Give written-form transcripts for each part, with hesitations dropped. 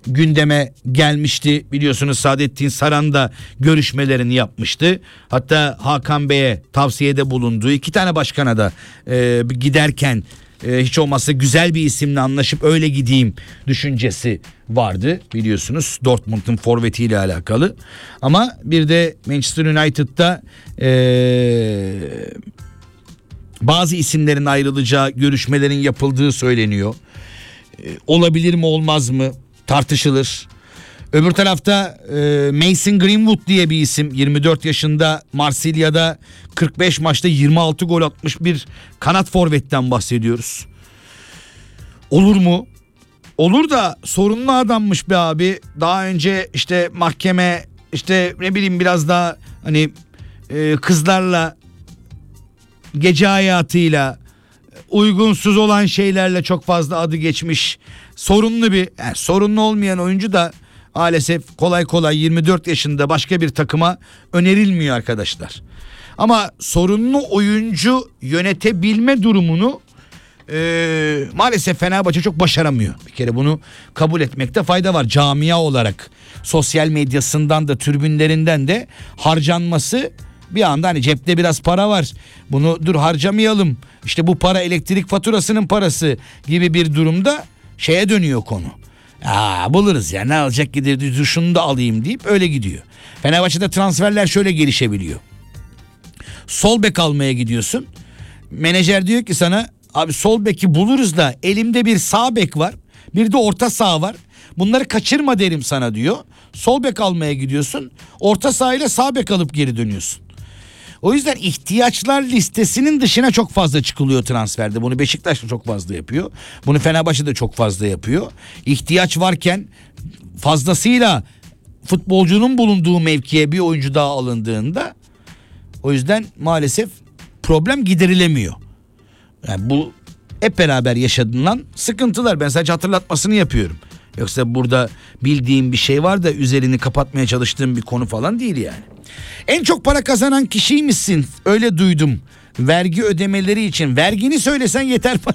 gündeme gelmişti. Biliyorsunuz Saadettin Saran da görüşmelerini yapmıştı. Hatta Hakan Bey'e tavsiyede bulunduğu, 2 tane başkana da giderken hiç olmazsa güzel bir isimle anlaşıp öyle gideyim düşüncesi vardı, biliyorsunuz, Dortmund'un forvetiyle alakalı. Ama bir de Manchester United'da bazı isimlerin ayrılacağı görüşmelerin yapıldığı söyleniyor. Olabilir mi olmaz mı tartışılır. Öbür tarafta Mason Greenwood diye bir isim, 24 yaşında, Marsilya'da 45 maçta 26 gol atmış bir kanat forvetten bahsediyoruz. Olur mu? Olur da sorunlu adammış be abi. Daha önce işte mahkeme, işte ne bileyim, biraz daha hani kızlarla, gece hayatıyla, uygunsuz olan şeylerle çok fazla adı geçmiş. Sorunlu bir, yani sorunlu olmayan oyuncu da maalesef kolay kolay 24 yaşında başka bir takıma önerilmiyor arkadaşlar. Ama sorunlu oyuncu yönetebilme durumunu maalesef Fenerbahçe çok başaramıyor. Bir kere bunu kabul etmekte fayda var. Camia olarak sosyal medyasından da tribünlerinden de harcanması, bir anda hani cepte biraz para var, bunu dur harcamayalım, İşte bu para elektrik faturasının parası gibi bir durumda şeye dönüyor konu. Buluruz ya, ne alacak, gider şunu da alayım deyip öyle gidiyor. Fenerbahçe'de transferler şöyle gelişebiliyor. Sol bek almaya gidiyorsun. Menajer diyor ki sana, abi sol beki buluruz da elimde bir sağ bek var, bir de orta saha var. Bunları kaçırma derim sana diyor. Sol bek almaya gidiyorsun. Orta saha ile sağ bek alıp geri dönüyorsun. O yüzden ihtiyaçlar listesinin dışına çok fazla çıkılıyor transferde. Bunu Beşiktaş da çok fazla yapıyor. Bunu Fenerbahçe de çok fazla yapıyor. İhtiyaç varken fazlasıyla futbolcunun bulunduğu mevkiye bir oyuncu daha alındığında, o yüzden maalesef problem giderilemiyor. Yani bu hep beraber yaşanılan sıkıntılar. Ben sadece hatırlatmasını yapıyorum. Yoksa burada bildiğim bir şey var da üzerini kapatmaya çalıştığım bir konu falan değil yani. En çok para kazanan kişiymişsin, öyle duydum. Vergi ödemeleri için vergini söylesen yeter para.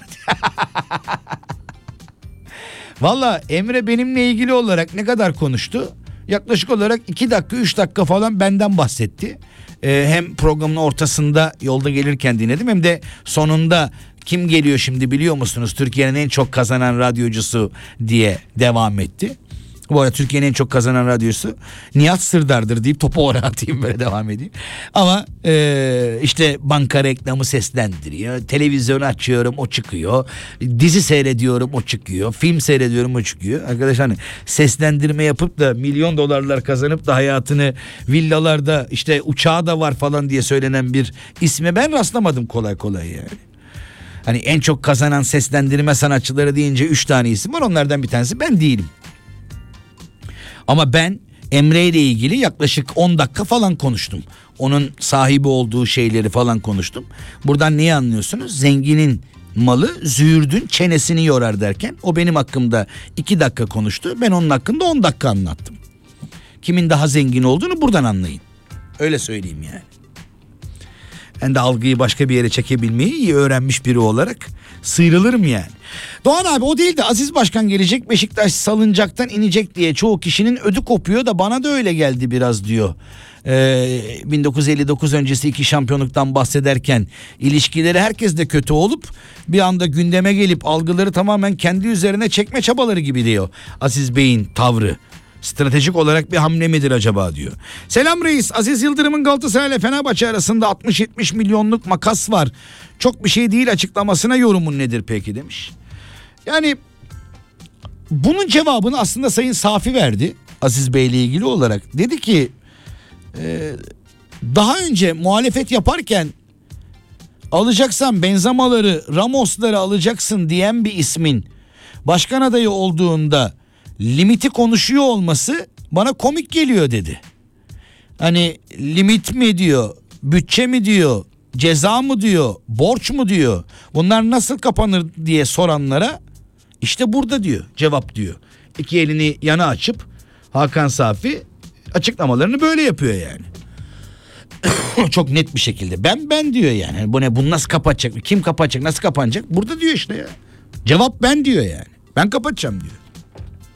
Valla Emre benimle ilgili olarak ne kadar konuştu? Yaklaşık olarak 2 dakika 3 dakika falan benden bahsetti. Hem programın ortasında yolda gelirken dinledim, hem de sonunda kim geliyor şimdi biliyor musunuz? Türkiye'nin en çok kazanan radyocusu diye devam etti. Bu arada Türkiye'nin en çok kazanan radyosu Nihat Sırdar'dır deyip topu oraya atayım, böyle devam edeyim. Ama işte banka reklamı seslendiriyor. Televizyon açıyorum, o çıkıyor. Dizi seyrediyorum, o çıkıyor. Film seyrediyorum, o çıkıyor. Arkadaşlar hani seslendirme yapıp da milyon dolarlar kazanıp da hayatını villalarda, işte uçağı da var falan diye söylenen bir isme ben rastlamadım kolay kolay yani. Hani en çok kazanan seslendirme sanatçıları deyince 3 tane isim var. Onlardan bir tanesi ben değilim. Ama ben Emre ile ilgili yaklaşık 10 dakika falan konuştum. Onun sahibi olduğu şeyleri falan konuştum. Buradan neyi anlıyorsunuz? Zenginin malı züğürdün çenesini yorar derken o benim hakkımda 2 dakika konuştu. Ben onun hakkında 10 dakika anlattım. Kimin daha zengin olduğunu buradan anlayın. Öyle söyleyeyim yani. Ben de algıyı başka bir yere çekebilmeyi iyi öğrenmiş biri olarak sıyrılırım yani. Doğan abi, o değil de Aziz Başkan gelecek, Beşiktaş salıncaktan inecek diye çoğu kişinin ödü kopuyor da bana da öyle geldi biraz diyor. 1959 öncesi 2 şampiyonluktan bahsederken ilişkileri herkes de kötü olup bir anda gündeme gelip algıları tamamen kendi üzerine çekme çabaları gibi diyor Aziz Bey'in tavrı. Stratejik olarak bir hamle midir acaba diyor. Selam reis, Aziz Yıldırım'ın Galatasaray ile Fenerbahçe arasında 60-70 milyonluk makas var. Çok bir şey değil açıklamasına yorumun nedir peki demiş. Yani bunun cevabını aslında Sayın Safi verdi Aziz Bey ile ilgili olarak. Dedi ki daha önce muhalefet yaparken alacaksan Benzemaları, Ramosları alacaksın diyen bir ismin başkan adayı olduğunda limiti konuşuyor olması bana komik geliyor dedi. Hani limit mi diyor, bütçe mi diyor, ceza mı diyor, borç mu diyor, bunlar nasıl kapanır diye soranlara işte burada diyor cevap diyor. 2 elini yana açıp Hakan Safi açıklamalarını böyle yapıyor yani. Çok net bir şekilde ben diyor yani. Bu ne, bunu nasıl kapatacak, kim kapatacak, nasıl kapanacak, burada diyor işte ya. Cevap ben diyor yani. Ben kapatacağım diyor.